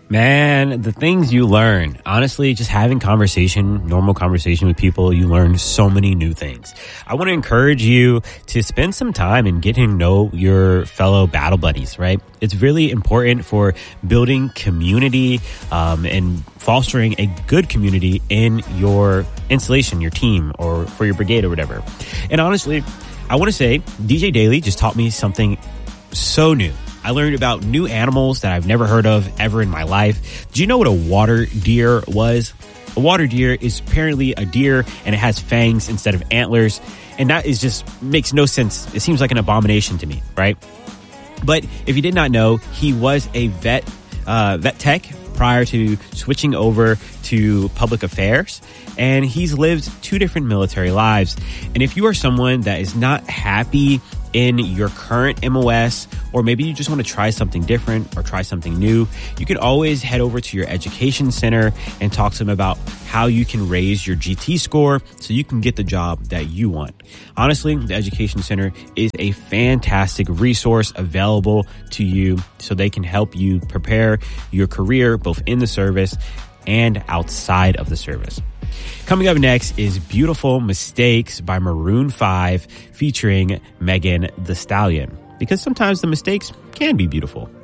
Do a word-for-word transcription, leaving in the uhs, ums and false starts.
Man, the things you learn, honestly, just having conversation, normal conversation with people, you learn so many new things. I want to encourage you to spend some time in getting to know your fellow battle buddies, right? It's really important for building community um, and fostering a good community in your installation, your team, or for your brigade or whatever. And honestly, I want to say D J Daily just taught me something so new. I learned about new animals that I've never heard of ever in my life. Do you know what a water deer was? A water deer is apparently a deer and it has fangs instead of antlers. And that is just makes no sense. It seems like an abomination to me, right? But if you did not know, he was a vet, uh, vet tech prior to switching over to public affairs. And he's lived two different military lives. And if you are someone that is not happy in your current M O S, or maybe you just want to try something different or try something new, you can always head over to your education center and talk to them about how you can raise your G T score so you can get the job that you want. Honestly, the education center is a fantastic resource available to you so they can help you prepare your career both in the service and outside of the service. Coming up next is Beautiful Mistakes by Maroon five featuring Megan Thee Stallion, because sometimes the mistakes can be beautiful.